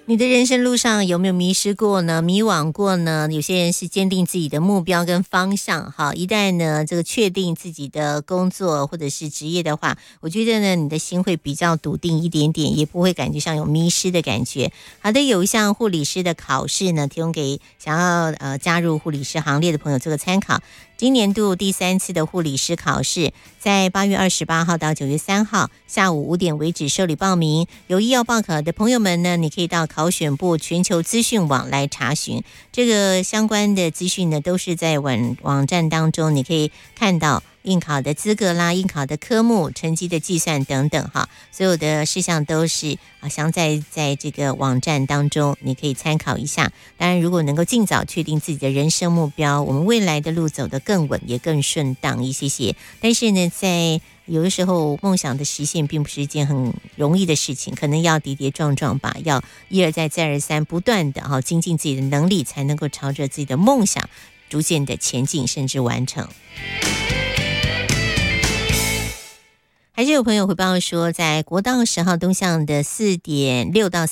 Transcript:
你的人生路上有没有迷失过呢？迷惘过呢？有些人是坚定自己的目标跟方向，哈，一旦呢这个确定自己的工作或者是职业的话，我觉得呢你的心会比较笃定一点点，也不会感觉上有迷失的感觉。好的，有一项护理师的考试呢，提供给想要加入护理师行列的朋友做个参考。今年度第3次的护理师考试，在8月28号到9月3号下午5点为止受理报名。有意要报考的朋友们呢，你可以到考选部全球资讯网来查询。这个相关的资讯呢，都是在网站当中，你可以看到应考的资格啦、应考的科目、成绩的计算等等哈，所有的事项都是详在这个网站当中，你可以参考一下。当然，如果能够尽早确定自己的人生目标，我们未来的路走得更稳，也更顺当一些。但是呢，在有的时候梦想的实现并不是一件很容易的事情，可能要跌跌撞撞吧，要一而再再而三不断的精进自己的能力，才能够朝着自己的梦想逐渐的前进，甚至完成。还是有朋友回报说，在国道10号东向的4点6到